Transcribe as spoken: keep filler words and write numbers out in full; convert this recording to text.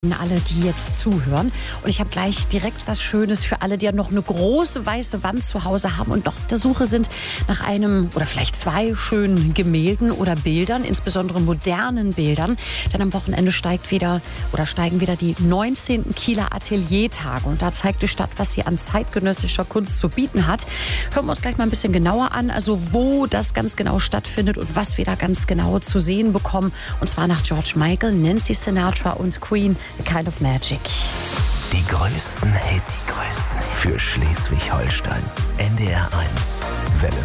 Alle, die jetzt zuhören. Und ich habe gleich direkt was Schönes für alle, die ja noch eine große weiße Wand zu Hause haben und noch auf der Suche sind nach einem oder vielleicht zwei schönen Gemälden oder Bildern, insbesondere modernen Bildern. Denn am Wochenende steigt wieder oder steigen wieder die neunzehnten Kieler Ateliertage. Und da zeigt die Stadt, was sie an zeitgenössischer Kunst zu bieten hat. Hören wir uns gleich mal ein bisschen genauer an, also wo das ganz genau stattfindet und was wir da ganz genau zu sehen bekommen. Und zwar nach George Michael, Nancy Sinatra und Queen. A Kind of Magic. Die größten Hits, Die größten Hits. Für Schleswig-Holstein. N D R eins. Welle